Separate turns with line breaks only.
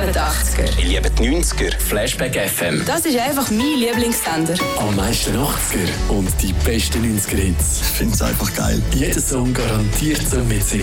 die 80er.
Ich liebe die 90er. Flashback FM.
Das ist einfach mein Lieblingssender.
Am meisten 80er und die besten 90er-Hits.
Ich finde es einfach geil.
Jeder Song garantiert zum Mitsingen.